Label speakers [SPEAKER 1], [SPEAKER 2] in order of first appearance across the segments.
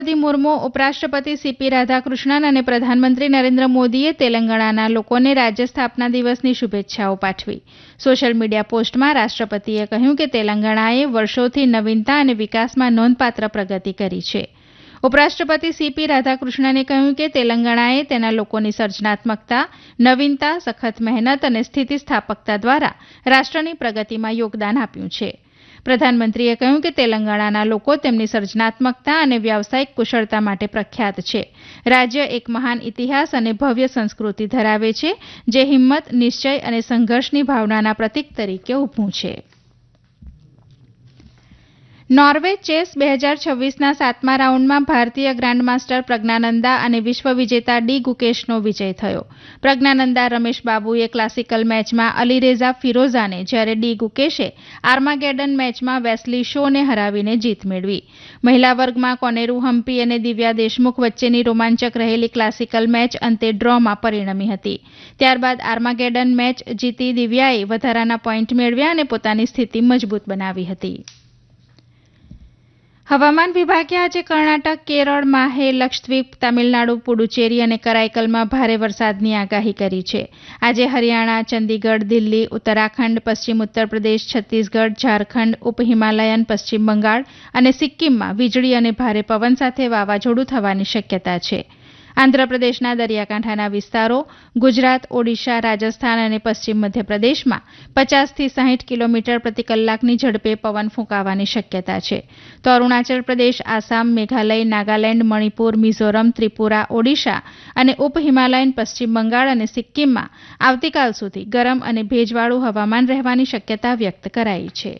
[SPEAKER 1] द्रौपदी मुर्मू, उपराष्ट्रपति सीपी राधाकृष्णन અને પ્રધાનમંત્રી નરેન્દ્ર મોદીએ તેલંગાણાના લોકોને રાજ્ય સ્થાપના દિવસની શુભેચ્છાઓ પાઠવી. સોશિયલ મીડિયા પોસ્ટમાં રાષ્ટ્રપતિએ કહ્યું કે તેલંગાણાએ વર્ષોથી નવીનતા અને વિકાસમાં નોંધપાત્ર પ્રગતિ કરી છે. ઉપરાષ્ટ્રપતિ સીપી રાધાકૃષ્ણને કહ્યું કે તેલંગાણાએ તેના લોકોની સર્જનાત્મકતા, નવીનતા, સખત મહેનત અને સ્થિતિસ્થાપકતા દ્વારા રાષ્ટ્રની પ્રગતિમાં યોગદાન આપ્યું છે. પ્રધાનમંત્રીએ કહ્યું કે તેલંગાણાના લોકો તેમની સર્જનાત્મકતા અને વ્યાવસાયિક કુશળતા માટે પ્રખ્યાત છે. રાજ્ય એક મહાન ઇતિહાસ અને ભવ્ય સંસ્કૃતિ ધરાવે છે, જે હિંમત, નિશ્ચય અને સંઘર્ષની ભાવનાના પ્રતીક તરીકે ઊભું છે. નોર્વે ચેસ 2026ના 7મા રાઉન્ડમાં ભારતીય ગ્રાન્ડમાસ્ટર પ્રજ્ઞાનંદા અને વિશ્વ વિજેતા ડી ગુકેશનો વિજય થયો. પ્રજ્ઞાનંદા રમેશ બાબુએ ક્લાસિકલ મેચમાં અલીરેઝા ફિરોઝાને, જ્યારે ડી ગુકેશે આર્માગેડન મેચમાં વેસ્લી શોને હરાવીને જીત મેળવી. મહિલા વર્ગમાં કોનેરુ હમ્પી અને દિવ્યા દેશમુખ વચ્ચેની રોમાંચક રહેલી ક્લાસિકલ મેચ અંતે ડ્રોમાં પરિણમી હતી. ત્યારબાદ આર્માગેડન મેચ જીતી દિવ્યાએ વધારાના પોઈન્ટ મેળવ્યા અને પોતાની સ્થિતિ મજબૂત બનાવી હતી. હવામાન વિભાગે આજે કર્ણાટક, કેરળ, માહે, લક્ષદ્વીપ, તમિલનાડુ, પુડુચેરી અને કરાઈકલમાં ભારે વરસાદની આગાહી કરી છે. આજે હરિયાણા, ચંદીગઢ, દિલ્હી, ઉત્તરાખંડ, પશ્ચિમ ઉત્તર પ્રદેશ, છત્તીસગઢ, ઝારખંડ, ઉપ હિમાલયન, પશ્ચિમ બંગાળ અને સિક્કિમમાં વીજળી અને ભારે પવન સાથે વાવાઝોડું થવાની શક્યતા છે. આંધ્રપ્રદેશના દરિયાકાંઠાના વિસ્તારો, ગુજરાત, ઓડિશા, રાજસ્થાન અને પશ્ચિમ મધ્યપ્રદેશમાં 50થી 60 કિલોમીટર પ્રતિ કલાકની ઝડપે પવન ફૂંકાવાની શક્યતા છે. તો અરુણાચલ પ્રદેશ, આસામ, મેઘાલય, નાગાલેન્ડ, મણિપુર, મિઝોરમ, ત્રિપુરા, ઓડિશા અને ઉપ હિમાલયન, પશ્ચિમ બંગાળ અને સિક્કિમમાં આવતીકાલ સુધી ગરમ અને ભેજવાળું હવામાન રહેવાની શક્યતા વ્યક્ત કરાઈ છે.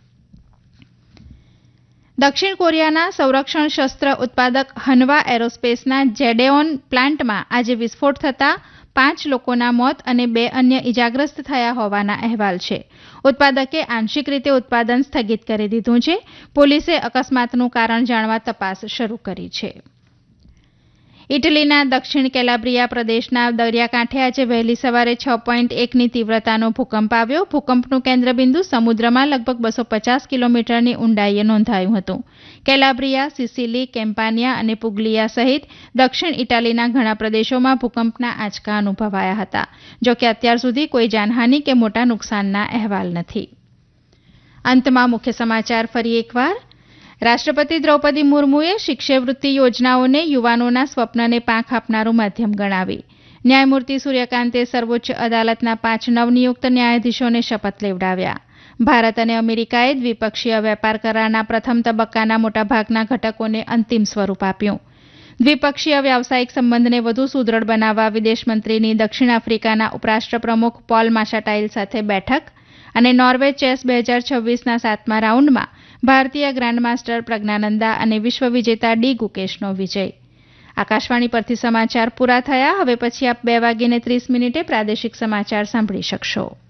[SPEAKER 1] દક્ષિણ કોરિયાના સંરક્ષણ શસ્ત્ર ઉત્પાદક હનવા એરોસ્પેસના જેડેઓન પ્લાન્ટમાં આજે વિસ્ફોટ થતાં 5 લોકોના મોત અને 2 અન્ય ઇજાગ્રસ્ત થયા હોવાના અહેવાલ છે. ઉત્પાદકે આંશિક રીતે ઉત્પાદન સ્થગિત કરી દીધું છે. પોલીસે અકસ્માતનું કારણ જાણવા તપાસ શરૂ કરી છે. ઇટલીના દક્ષિણ કેલાબ્રિયા પ્રદેશના દરિયાકાંઠે આજે વહેલી સવારે 6.1ની તીવ્રતાનો ભૂકંપ આવ્યો. ભૂકંપનું કેન્દ્રબિંદુ સમુદ્રમાં લગભગ 250 કિલોમીટરની ઊંડાઈએ નોંધાયું હતું. કેલાબ્રિયા, સિસિલી, કેમ્પાનિયા અને પુગલિયા સહિત દક્ષિણ ઇટાલીના ઘણા પ્રદેશોમાં ભૂકંપના આંચકા અનુભવાયા હતા. જોકે અત્યાર સુધી કોઈ જાનહાનિ કે મોટા નુકસાનના અહેવાલ નથી. અંતમાં મુખ્ય સમાચાર ફરી એકવાર. રાષ્ટ્રપતિ દ્રૌપદી મુર્મુએ શિષ્યવૃત્તિ યોજનાઓને યુવાનોના સ્વપ્નને પાંખ આપનારું માધ્યમ ગણાવી. ન્યાયમૂર્તિ સૂર્યકાંતે સર્વોચ્ચ અદાલતના 5 નવનિયુક્ત ન્યાયાધીશોને શપથ લેવડાવ્યા. ભારત અને અમેરિકાએ દ્વિપક્ષીય વેપાર કરારના પ્રથમ તબક્કાના મોટાભાગના ઘટકોને અંતિમ સ્વરૂપ આપ્યું. દ્વિપક્ષીય વ્યાવસાયિક સંબંધને વધુ સુદૃઢ બનાવવા વિદેશમંત્રીની દક્ષિણ આફ્રિકાના ઉપરાષ્ટ્રપ્રમુખ પોલ માશાટાઇલ સાથે બેઠક અને નોર્વે ચેસ 2026ના 7મા રાઉન્ડમાં ભારતીય ગ્રાન્ડમાસ્ટર પ્રજ્ઞાનંદા અને વિશ્વ વિજેતા ડી ગુકેશનો વિજય. આકાશવાણી પરથી સમાચાર પૂરા થયા. હવે પછી આપ 2:30 પ્રાદેશિક સમાચાર સાંભળી શકશો.